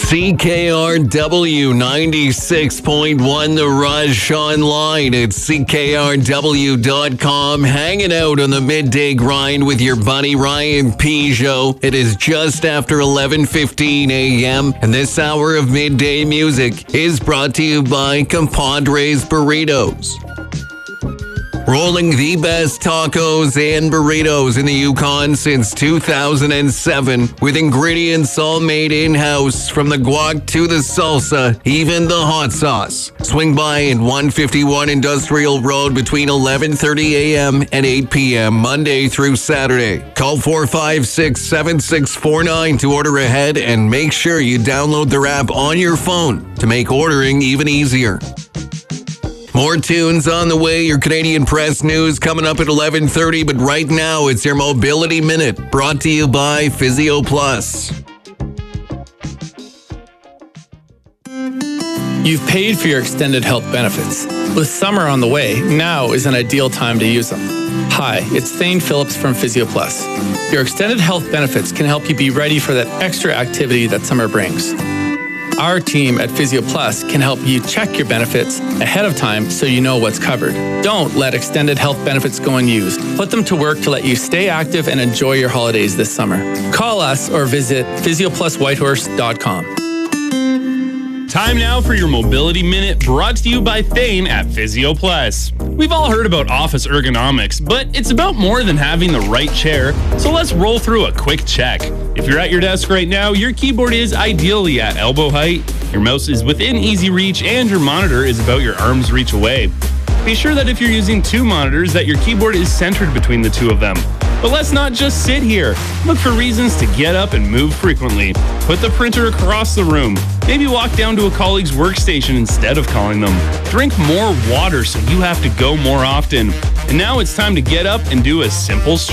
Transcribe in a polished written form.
CKRW 96.1 The Rush online at CKRW.com. Hanging out on the midday grind with your buddy Ryan Peugeot. It is just after 11:15 a.m. and this hour of midday music is brought to you by Compadres Burritos. Rolling the best tacos and burritos in the Yukon since 2007, with ingredients all made in-house, from the guac to the salsa, even the hot sauce. Swing by at 151 Industrial Road between 11:30 a.m. and 8 p.m. Monday through Saturday. Call 456-7649 to order ahead, and make sure you download their app on your phone to make ordering even easier. More tunes on the way. Your Canadian Press News coming up at 11:30, but right now it's your Mobility Minute, brought to you by Physio Plus. You've paid for your extended health benefits. With summer on the way, now is an ideal time to use them. Hi, it's Thane Phillips from Physio Plus. Your extended health benefits can help you be ready for that extra activity that summer brings. Our team at Physio Plus can help you check your benefits ahead of time so you know what's covered. Don't let extended health benefits go unused. Put them to work to let you stay active and enjoy your holidays this summer. Call us or visit physiopluswhitehorse.com. Time now for your Mobility Minute, brought to you by Thane at Physio Plus. We've all heard about office ergonomics, but it's about more than having the right chair, so let's roll through a quick check. If you're at your desk right now, your keyboard is ideally at elbow height, your mouse is within easy reach, and your monitor is about your arm's reach away. Be sure that if you're using two monitors, that your keyboard is centered between the two of them. But let's not just sit here. Look for reasons to get up and move frequently. Put the printer across the room. Maybe walk down to a colleague's workstation instead of calling them. Drink more water so you have to go more often. And now it's time to get up and do a simple